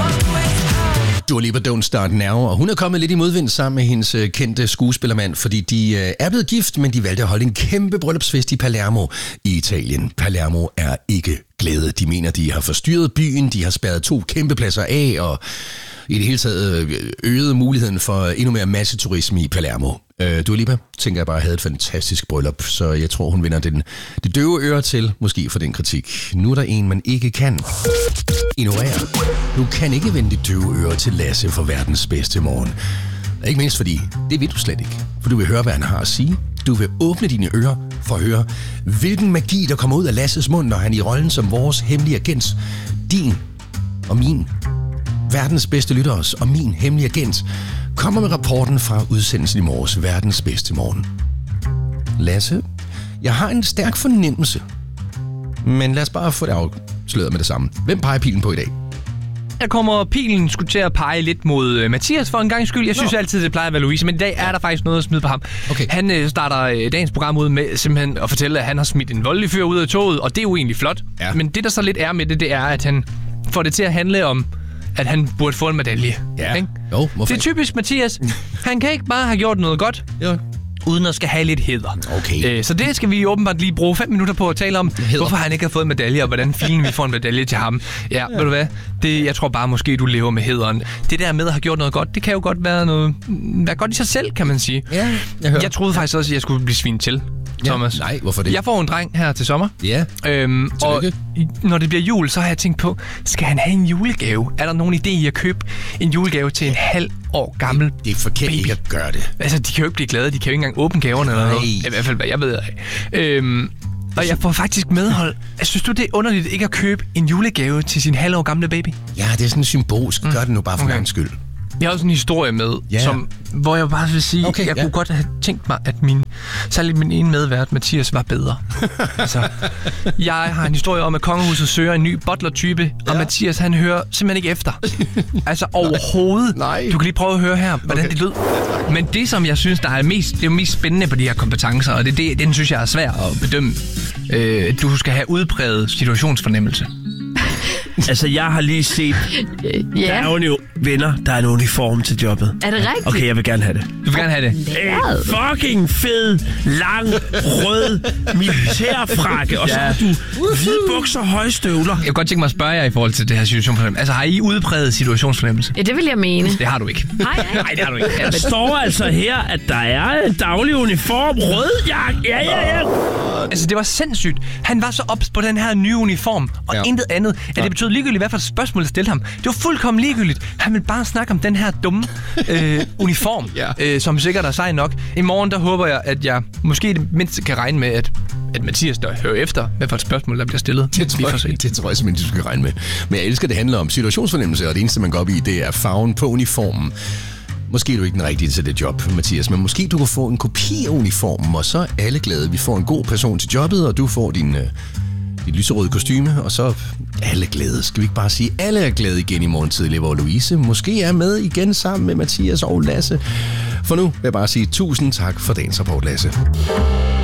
Dua Lipa, Don't Start Now, og hun er kommet lidt i modvind sammen med hendes kendte skuespillermand, fordi de er blevet gift, men de valgte at holde en kæmpe bryllupsfest i Palermo i Italien. Palermo er ikke glade. De mener, de har forstyrret byen, de har spærret 2 kæmpe pladser af, og i det hele taget øget muligheden for endnu mere masseturisme i Palermo. Dua Lipa, tænker jeg bare, havde et fantastisk bryllup, så jeg tror, hun vinder det døve øre til, måske for den kritik. Nu er der en, man ikke kan ignorere. Du kan ikke vende dit døve øre til Lasse for verdens bedste morgen. Ikke mindst fordi, det vil du slet ikke. For du vil høre, hvad han har at sige. Du vil åbne dine ører for at høre, hvilken magi, der kommer ud af Lasses mund, når han i rollen som vores hemmelige agent, din og min, verdens bedste lytteres og min hemmelige agent, kommer med rapporten fra udsendelsen i morges, verdens bedste morgen. Lasse, jeg har en stærk fornemmelse, men lad os bare få det afsløret med det samme. Hvem peger pilen på i dag? Der kommer pilen skulle til at pege lidt mod Mathias for en gang skyld. Jeg synes altid, det plejer at være Louise, men i dag er der faktisk noget at smide på ham. Okay. Han starter dagens program ud med simpelthen at fortælle, at han har smidt en voldelig fyr ud af toget, og det er jo egentlig flot. Ja. Men det, der så lidt er med det er, at han får det til at handle om, at han burde få en medalje. Ja. Ikke? Jo, det er typisk Mathias. Han kan ikke bare have gjort noget godt, uden at skal have lidt hæder. Okay. Så det skal vi åbenbart lige bruge 5 minutter på at tale om, hvorfor han ikke har fået en medalje, og hvordan filen vi får en medalje til ham. Ja, ved du hvad? Jeg tror bare, måske du lever med hæderen. Det der med at have gjort noget godt, det kan jo godt være noget godt i sig selv, kan man sige. Ja, jeg troede faktisk også, at jeg skulle blive svinet til, Thomas. Nej, hvorfor det? Jeg får en dreng her til sommer. Ja, og når det bliver jul, så har jeg tænkt på, skal han have en julegave? Er der nogen idé i at købe en julegave til en halv år gammel Det er forkert baby? Ikke at gøre det. Altså, de kan jo ikke blive glade. De kan jo ikke engang åbne gaverne eller noget. I hvert fald, hvad jeg ved af. Og jeg får faktisk medhold. Synes du, det er underligt ikke at købe en julegave til sin halvår gamle baby? Ja, det er sådan symbolsk. Gør det nu bare for min skyld. Jeg har også en historie med, hvor jeg bare vil sige, jeg kunne godt have tænkt mig, at særligt min ene medvært, Mathias, var bedre. Altså, jeg har en historie om, at kongehuset søger en ny butler-type, og Mathias, han hører simpelthen ikke efter. Altså overhovedet. Nej. Du kan lige prøve at høre her, hvordan det lød. Men det, som jeg synes, der er mest spændende på de her kompetencer, og den synes jeg er svær at bedømme. Du skal have udpræget situationsfornemmelse. Altså, jeg har lige set, der er jo venner, der er en uniform til jobbet. Er det rigtigt? Okay, jeg vil gerne have det. Du vil gerne have det? Fucking fed, lang, rød militærfrakke, og så har du hvide bukser og høje støvler. Jeg kunne godt tænke mig at spørge jer i forhold til det her situationsfornemmelse. Altså, har I udpræget situationsfornemmelse? Ja, det vil jeg mene. Det har du ikke. Nej, det har du ikke. Der står altså her, at der er en daglig uniform, rød jakke. Ja. Altså, det var sindssygt. Han var så ops på den her nye uniform, og intet andet. Ja, det betød ligegyldigt, hvad for et spørgsmål, der stillede ham. Det var fuldkommen ligegyldigt. Han ville bare snakke om den her dumme uniform, som sikkert er sej nok. I morgen, der håber jeg, at jeg måske det mindste kan regne med, at Mathias der hører efter, hvad for et spørgsmål, der bliver stillet. Det tror jeg simpelthen, du skal regne med. Men jeg elsker, det handler om situationsfornemmelse, og det eneste, man går op i, det er farven på uniformen. Måske er du ikke den rigtige til det job, Mathias, men måske du kan få en kopi af uniformen, og så er alle glade. Vi får en god person til jobbet, og du får din lyserøde kostyme, og så alle glade. Skal vi ikke bare sige, alle er glade igen i morgen tidlig, hvor Louise måske er med igen sammen med Mathias og Lasse. For nu vil jeg bare sige tusind tak for dagens rapport, Lasse.